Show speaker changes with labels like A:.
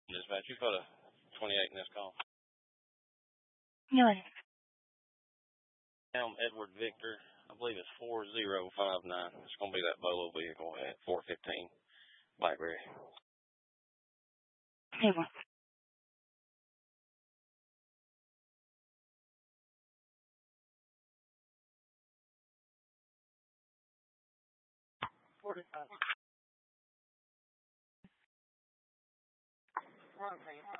A: Dispatch, you put a 28 in this call.
B: No.
A: Edward Victor, I believe it's 4059. It's going to be that Bolo vehicle at 415 Blackberry.
B: Hey, well. 45. Wrong thing.